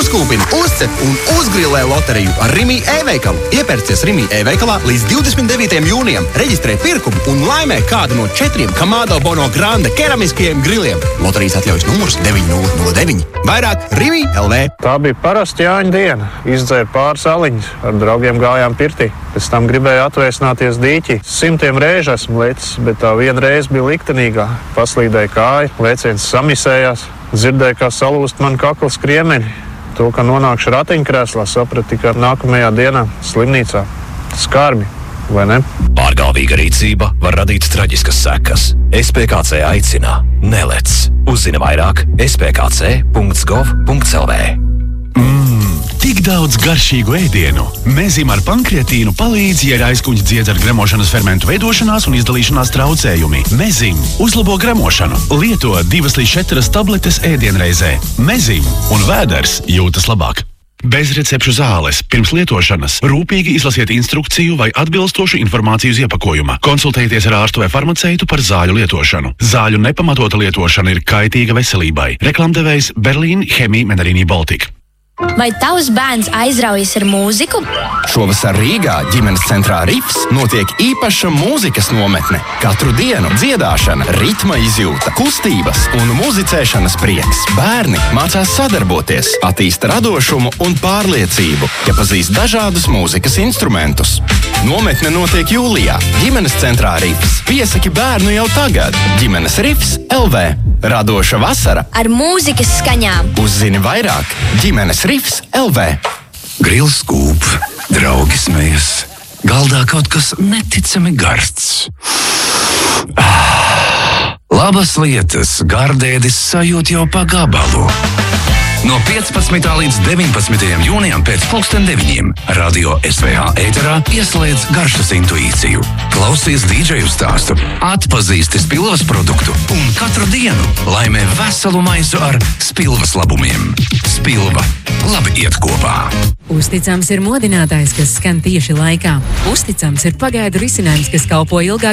Uzkūpini, uzcep un uzgrilē loteriju ar Rimi e-veikalu. Iepērcies Rimi e-veikalā līdz 29. jūnijam, reģistrē pirkumu un laimē kādu no 4 Kamado Bono Grande keramiskajiem griliem. Loterijas atļaujas numurs 9009. Vairāk Rimi LV. Tā bija parasta Jāņa diena. Izdzēra pāris aliņas, ar draugiem gājām pirtī. Pēc tam gribēju atvēsināties dīķī. 100 reižu esmu lecis, bet tā viena reize bija liktenīgā. Paslīdēja kāja, lēciens samisējās. Dzirdēju, kā salūst man kakla skriemeņi. To, ka nonākšu ratiņkrēslā, sapratu tikai nākamajā dienā slimnīcā. Skarbi, vai ne? Pārgalvīga rīcība var radīt traģiskas sekas. SPKC aicina: nelec. Uzzini vairāk spkc.gov.lv. Tik daudz garšīgu ēdienu. Mezim ar pankreatīnu palīdz, ja ir aizkuņa dziedz ar gremošanas fermentu veidošanās un izdalīšanās traucējumi. Mezim uzlabo gremošanu. Lieto 2 līdz 4 tabletes ēdienreizē. Mezim un vēders jūtas labāk. Bez recepšu zāles. Pirms lietošanas rūpīgi izlasiet instrukciju vai atbilstošu informāciju uz iepakojuma. Konsultējieties ar ārstu vai farmaceitu par zāļu lietošanu. Zāļu nepamatota lietošana ir kaitīga veselībai. Reklamdevējs Berlīn Chemie Menarini Baltic. Vai tavs bērns aizraujas ar mūziku? Šovasar Rīgā ģimenes centrā Rifs notiek īpaša mūzikas nometne. Katru dienu dziedāšana, ritma izjūta, kustības un muzicēšanas prieks. Bērni mācās sadarboties, attīsta radošumu un pārliecību, pazīst dažādus mūzikas instrumentus. Nometne notiek jūlijā. Ģimenes centrā Rifs. Piesaki bērnu jau tagad. Ģimenes Rifs LV. Radoša vasara ar mūzikas skaņām. Uzzini vairāk. Ģimenes Rifs LV. Grils kūp, draugi smejas. Galdā kaut kas neticami garsts. Labas lietas gardēdis sajūt jau pa gabalu. No 15. līdz 19. jūnijam pēc 2009. Radio SVH ēterā ieslēdz garšas intuīciju. Klausies dīdžeju stāstu, atpazīsti Spilvas produktu un katru dienu laimē veselu maisu ar Spilvas labumiem. Spilva labi iet kopā. Uzticams ir modinātājs, kas skan tieši laikā. Uzticams ir pagaidu risinājums, kas kalpo ilgāk